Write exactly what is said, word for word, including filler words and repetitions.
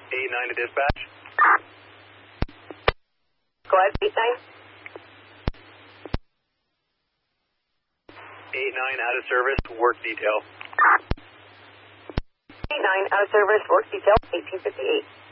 eight nine to dispatch. Go ahead, eight nine. eight nine out of service, work detail. eight nine out of service, work detail, eighteen fifty-eight.